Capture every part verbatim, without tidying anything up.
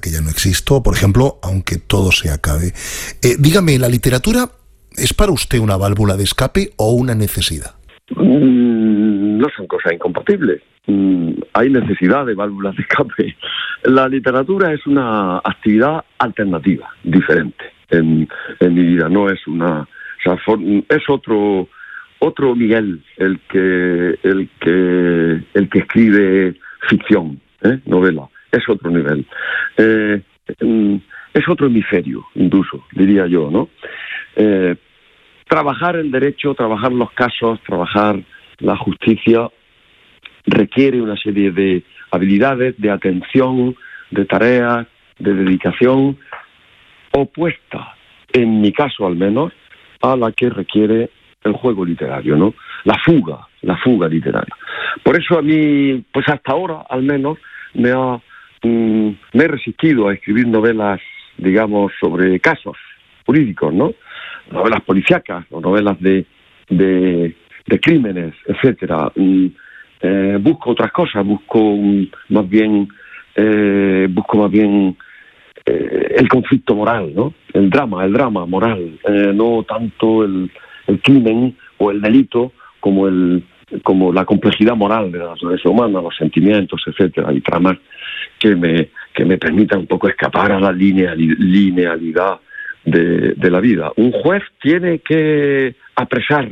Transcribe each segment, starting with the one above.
aunque ya no existo, por ejemplo, aunque todo se acabe. Eh, dígame, ¿la literatura es para usted una válvula de escape o una necesidad? Mm, no son cosas incompatibles. Mm, hay necesidad de válvulas de escape. La literatura es una actividad alternativa, diferente en, en mi vida. No es una, o sea, for, es otro otro Miguel el que el que el que escribe ficción, ¿eh? novela. Es otro nivel. Eh, es otro hemisferio, incluso, diría yo, ¿no? Eh, trabajar el derecho, trabajar los casos, trabajar la justicia requiere una serie de habilidades, de atención, de tareas, de dedicación, opuesta, en mi caso al menos, a la que requiere el juego literario, ¿no? La fuga, la fuga literaria. Por eso a mí, pues hasta ahora al menos, me ha mm, me he resistido a escribir novelas, digamos, sobre casos jurídicos, ¿no? Novelas policíacas o novelas de de, de crímenes, etcétera. Mm, eh, busco otras cosas, busco um, más bien eh, busco más bien eh, el conflicto moral, ¿no? El drama, el drama moral, eh, no tanto el, el crimen o el delito como el como la complejidad moral de la naturaleza humana, los sentimientos, etcétera, y tramas que me que me permitan un poco escapar a la linealidad de, de la vida. Un juez tiene que apresar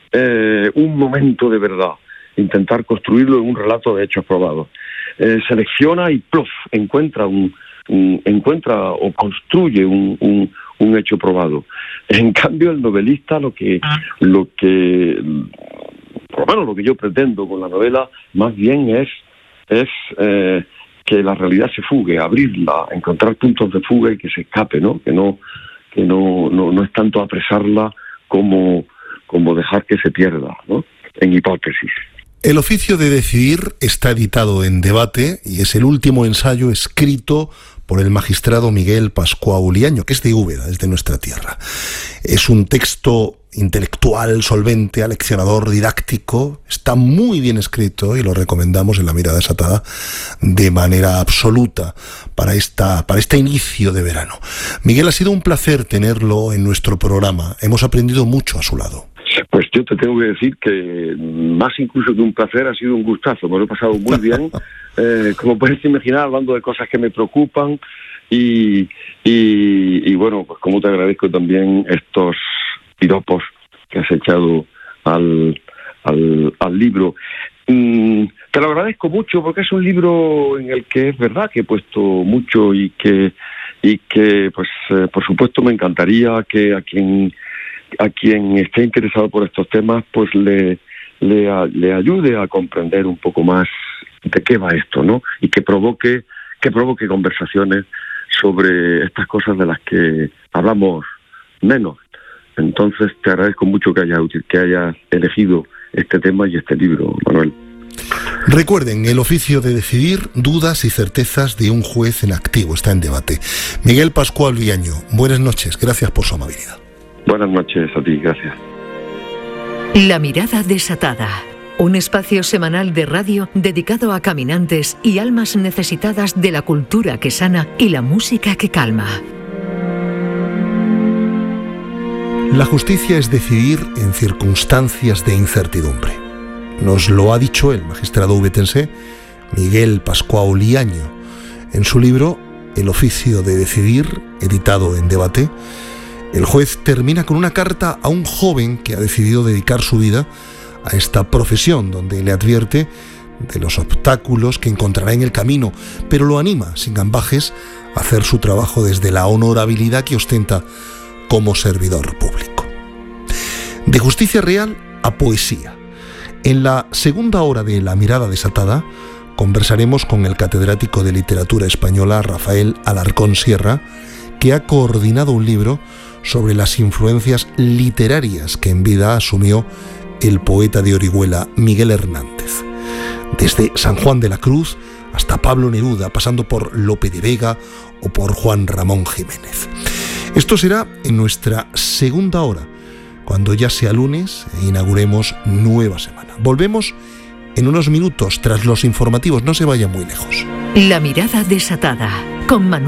eh, un momento de verdad, intentar construirlo en un relato de hechos probados. Eh, selecciona y ¡pluf! encuentra un, un encuentra o construye un, un, un hecho probado. En cambio, el novelista lo que lo que por lo menos lo que yo pretendo con la novela más bien es es eh, que la realidad se fugue, abrirla, encontrar puntos de fuga y que se escape, ¿no? Que no que no no, no es tanto apresarla como como dejar que se pierda, ¿no? En hipótesis. El oficio de decidir está editado en Debate y es el último ensayo escrito por el magistrado Miguel Pascual Liaño, que es de Úbeda, es de nuestra tierra. Es un texto intelectual, solvente, aleccionador, didáctico, está muy bien escrito y lo recomendamos en La Mirada Desatada de manera absoluta para esta, para este inicio de verano. Miguel, ha sido un placer tenerlo en nuestro programa, hemos aprendido mucho a su lado. Pues yo te tengo que decir que más incluso que un placer ha sido un gustazo, me lo he pasado muy bien, eh, como puedes imaginar, hablando de cosas que me preocupan y, y, y bueno, pues como te agradezco también estos piropos que has echado al, al, al libro. Mm, te lo agradezco mucho porque es un libro en el que es verdad que he puesto mucho y que, y que pues eh, por supuesto me encantaría que a quien... a quien esté interesado por estos temas, pues le, le, le ayude a comprender un poco más de qué va esto, ¿no? Y que provoque, que provoque conversaciones sobre estas cosas de las que hablamos menos. Entonces te agradezco mucho que hayas, que hayas elegido este tema y este libro, Manuel. Recuerden, el oficio de decidir, dudas y certezas de un juez en activo, está en Debate. Miguel Pascual Liaño, buenas noches, gracias por su amabilidad. Buenas noches a ti, gracias. La Mirada Desatada, un espacio semanal de radio dedicado a caminantes y almas necesitadas de la cultura que sana y la música que calma. La justicia es decidir en circunstancias de incertidumbre. Nos lo ha dicho el magistrado ubetense Miguel Pascual Liaño en su libro El oficio de decidir, editado en Debate. El juez termina con una carta a un joven que ha decidido dedicar su vida a esta profesión, donde le advierte de los obstáculos que encontrará en el camino, pero lo anima, sin gambajes, a hacer su trabajo desde la honorabilidad que ostenta como servidor público. De justicia real a poesía. En la segunda hora de La Mirada Desatada conversaremos con el catedrático de literatura española Rafael Alarcón Sierra, que ha coordinado un libro sobre las influencias literarias que en vida asumió el poeta de Orihuela Miguel Hernández. Desde San Juan de la Cruz hasta Pablo Neruda, pasando por Lope de Vega o por Juan Ramón Jiménez. Esto será en nuestra segunda hora, cuando ya sea lunes e inauguremos nueva semana. Volvemos en unos minutos tras los informativos, no se vayan muy lejos. La Mirada Desatada, con Manuel